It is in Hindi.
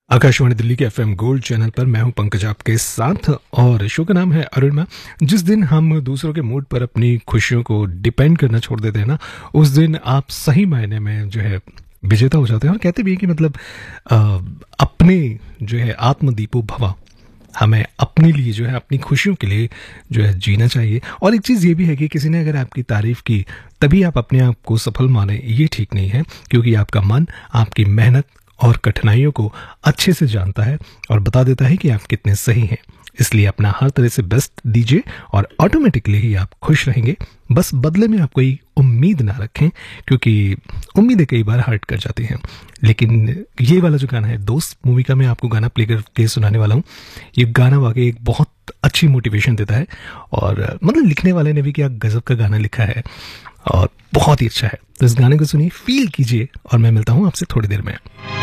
आकाशवाणी दिल्ली के एफएम गोल्ड चैनल पर मैं हूं पंकज आपके साथ और शो का नाम है अरुणिमा। जिस दिन हम दूसरों के मूड पर अपनी खुशियों को डिपेंड करना छोड़ देते हैं ना, उस दिन आप सही मायने में जो है विजेता हो जाते हैं। और कहते भी हैं कि मतलब अ, अपने जो है आत्मदीपो भवा, हमें अपने लिए जो है अपनी खुशियों के लिए जो है जीना चाहिए। और एक चीज़ ये भी है कि किसी ने अगर आपकी तारीफ की तभी आप अपने आप को सफल माने, ये ठीक नहीं है, क्योंकि आपका मन आपकी मेहनत और कठिनाइयों को अच्छे से जानता है और बता देता है कि आप कितने सही हैं। इसलिए अपना हर तरह से बेस्ट दीजिए और ऑटोमेटिकली ही आप खुश रहेंगे। बस बदले में आप कोई उम्मीद ना रखें, क्योंकि उम्मीदें कई बार हर्ट कर जाती हैं। लेकिन ये वाला जो गाना है, दोस्त मूवी का, मैं आपको गाना प्ले करके सुनाने वाला हूँ। ये गाना वाकई एक बहुत अच्छी मोटिवेशन देता है और मतलब लिखने वाले ने भी क्या गजब का गाना लिखा है और बहुत ही अच्छा है। तो इस गाने को सुनिए, फील कीजिए और मैं मिलता हूँ आपसे थोड़ी देर में।